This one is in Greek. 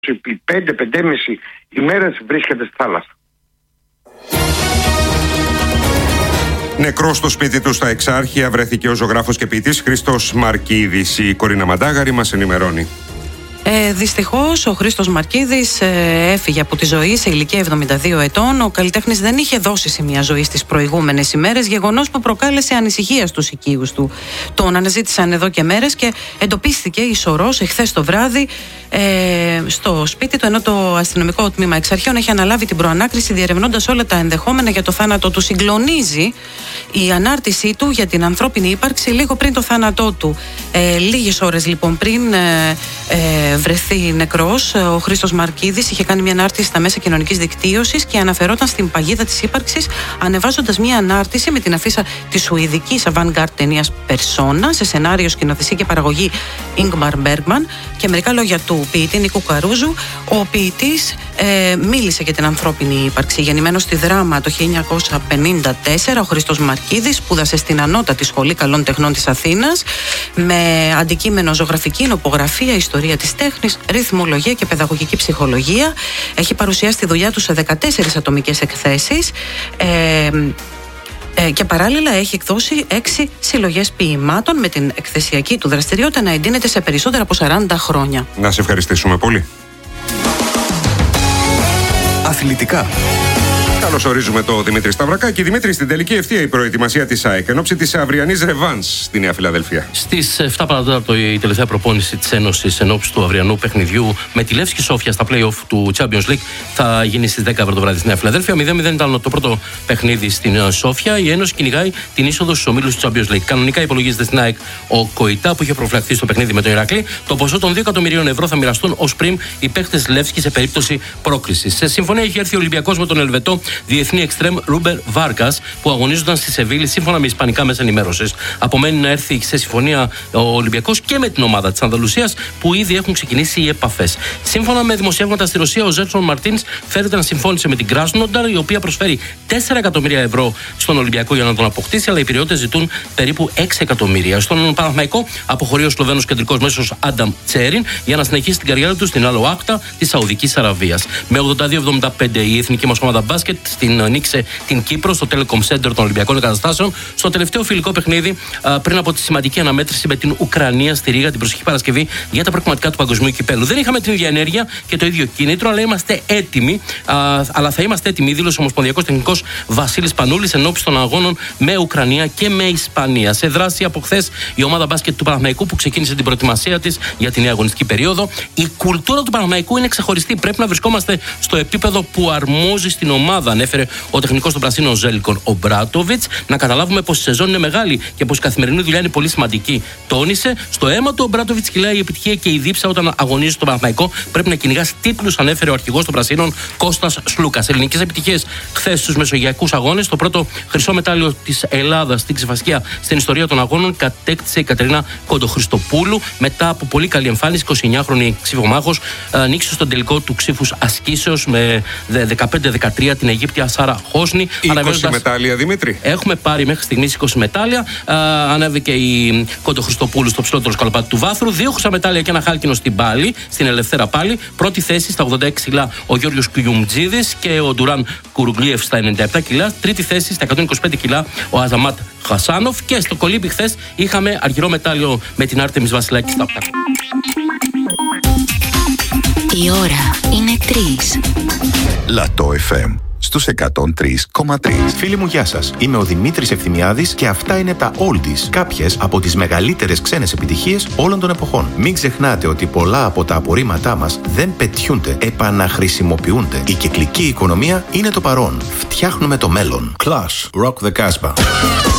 επί 5-5,5 ημέρες βρίσκεται στη θάλασσα. Νεκρός στο σπίτι του στα Εξάρχεια βρέθηκε ο ζωγράφος και ποιητής Χρήστος Μαρκίδης. Η Κορίνα Μαντάγαρη μας ενημερώνει. Δυστυχώς ο Χρήστος Μαρκίδης έφυγε από τη ζωή σε ηλικία 72 ετών. Ο καλλιτέχνης δεν είχε δώσει σημεία ζωή στις προηγούμενες ημέρες, γεγονός που προκάλεσε ανησυχία στους οικείους του. Τον αναζήτησαν εδώ και μέρες και εντοπίστηκε ισορρός εχθές το βράδυ στο σπίτι του, ενώ το αστυνομικό τμήμα Εξαρχείων έχει αναλάβει την προανάκριση, διερευνώντας όλα τα ενδεχόμενα για το θάνατό του. Συγκλονίζει η ανάρτησή του για την ανθρώπινη ύπαρξη λίγο πριν το θάνατό του. Λίγες ώρες λοιπόν πριν βρεθεί νεκρός, ο Χρήστος Μαρκίδης είχε κάνει μια ανάρτηση στα μέσα κοινωνικής δικτύωσης και αναφερόταν στην παγίδα της ύπαρξης, ανεβάζοντας μια ανάρτηση με την αφίσα της σουηδικής avant-garde ταινίας Persona, σε σενάριο, σκηνοθεσία και παραγωγή Ingmar Bergman, και μερικά λόγια του ποιητή Νίκου Καρούζου. Ο ποιητής μίλησε για την ανθρώπινη ύπαρξη. Γεννημένος στη Δράμα το 1954, ο Χρήστος Μαρκίδης σπούδασε στην Ανώτατη Σχολή Καλών Τεχνών της Αθήνας με αντικείμενο ζωγραφική, νοπογραφία, ιστορία της τέχνης, ρυθμολογία και παιδαγωγική ψυχολογία. Έχει παρουσιάσει τη δουλειά του σε 14 ατομικές εκθέσεις και παράλληλα έχει εκδώσει 6 συλλογές ποιημάτων, με την εκθεσιακή του δραστηριότητα να εντείνεται σε περισσότερα από 40 χρόνια. Να σε ευχαριστήσουμε πολύ. Αθλητικά. Καλώς ορίζουμε τον Δημήτρη Σταυρακάκη. Δημήτρη, στην τελική ευθεία η προετοιμασία της ΑΕΚ εν ώψη της αυριανής ρεβάνς στη Νέα Φιλαδελφία. Στις 7 παρατέταρτο η τελευταία προπόνηση της Ένωσης εν ώψη του αυριανού παιχνιδιού με τη Λεύσκη Σόφια στα play-off του Champions League θα γίνει στις 10 το βράδυ στη Νέα Φιλαδέλφια. 0-0 ήταν το πρώτο παιχνίδι στην Σόφια. Η Ένωση κυνηγάει την είσοδο στους ομίλους του Champions League. Κανονικά υπολογίζεται στην ΑΕΚ ο Κοϊτά που είχε προφυλαχθεί στο παιχνίδι με τον Ηρακλή. Το ποσό των 2 εκατομμυρίων ευρώ θα μοιραστούν ως πριμ οι παίκτες Λεύσκη σε περίπτωση πρόκρισης. Σε συμφωνία έχει έρθει ο Ολυμπιακός με τον Ελβετό διεθνή εξτρέμ Ρούμπερ Βάρκας που αγωνίζονταν στη Σεβίλη σύμφωνα με ισπανικά μέσα ενημέρωσης. Απομένει να έρθει σε συμφωνία ο Ολυμπιακός και με την ομάδα της Ανδαλουσίας που ήδη έχουν ξεκινήσει οι επαφές. Σύμφωνα με δημοσιεύματα στη Ρωσία, ο Ζέρσον Μαρτίνς φέρεται να συμφώνησε με την Κράσνονταρ, η οποία προσφέρει 4 εκατομμύρια ευρώ στον Ολυμπιακό για να τον αποκτήσει, αλλά οι Πειριώτες ζητούν περίπου 6 εκατομμύρια. Στον Παναθηναϊκό αποχωρεί ο Σλοβαίνος κεντρικός μέσος Άνταμ Τσέριν για να συνεχίσει την καριέρα του στην Άλλο Άκτα της Σαουδικής Αραβίας. Με 82-75 η εθνική μας ομάδα μπάσκετ νίκησε την Κύπρο στο Telecom Center των Ολυμπιακών Εγκαταστάσεων στο τελευταίο φιλικό παιχνίδι πριν από τη σημαντική αναμέτρηση με την Ουκρανία στη Ρήγα την προσεχή Παρασκευή για τα προκριματικά του Παγκοσμίου Κυπέλλου. Δεν είχαμε την ίδια ενέργεια και το ίδιο κίνητρο, αλλά είμαστε έτοιμοι. Αλλά θα είμαστε έτοιμοι, δήλωσε ο Ομοσπονδιακός Τεχνικός Βασίλης Πανούλης εν ώψη των αγώνων με Ουκρανία και με Ισπανία. Σε δράση από χθες η ομάδα μπάσκετ του Παναθηναϊκού που ξεκίνησε την προετοιμασία της για την νέα αγωνιστική περίοδο. Η κουλτούρα του Παναθηναϊκού είναι ξεχωριστή. Πρέπει να βρισκόμαστε στο επίπεδο που αρμόζει στην ομάδα, ανέφερε ο τεχνικός των Πρασίνων Ζέλικον, ο Μπράτοβιτς. Να καταλάβουμε πως η σεζόν είναι μεγάλη και πως η καθημερινή δουλειά είναι πολύ σημαντική. Τόνισε. Στο αίμα του ο Μπράτοβιτς κυλάει η επιτυχία και η δίψα όταν αγωνίζει στο Παναθηναϊκό. Πρέπει να κυνηγάς τίτλους, ανέφερε ο αρχηγός των Πρασίνων Κώστας Σλούκας. Ελληνικές επιτυχίες χθες στους μεσογειακούς αγώνες. Το πρώτο χρυσό μετάλλιο της Ελλάδας στην ξεφασκία στην ιστορία των αγώνων κατέκτησε η Κατερίνα Κοντοχριστοπούλου μετά από πολύ καλή εμφάνιση. 29χρονη ξυφομάχος νίκησε στον τελικό του ξύφους ασκήσεως με 15-13 την Αιγύπτια Σάρα Χόσνη. 20 μετάλλια, Δημήτρη. Έχουμε πάρει μέχρι στιγμής 20 μετάλλια. Ανέβηκε η Κοντοχριστοπούλου στο ψηλότερο σκαλοπάτι του βάθρου. 2 χρυσά μετάλλια και ένα χάλκινο στην πάλη, στην ελευθέρα πάλη. Πρώτη θέση στα 86 κιλά ο Γιώργος Κουγιουμτζίδης και ο Ντουράν Κουρουγκλίεφ στα 97 κιλά. Τρίτη θέση στα 125 κιλά ο Αζαμάτ Χασάνοφ. Και στο κολύμπι χθες είχαμε αργυρό μετάλλιο με την Άρτεμις Βασιλάκη στα 8. Η ώρα είναι 3. Λατό FM στους 103,3. Φίλοι μου, γεια σας. Είμαι ο Δημήτρης Ευθυμιάδης και αυτά είναι τα Oldies, κάποιες από τις μεγαλύτερες ξένες επιτυχίες όλων των εποχών. Μην ξεχνάτε ότι πολλά από τα απορρίμματά μας δεν πετιούνται, επαναχρησιμοποιούνται. Η κυκλική οικονομία είναι το παρόν. Φτιάχνουμε το μέλλον. Clash, Rock the Casbah.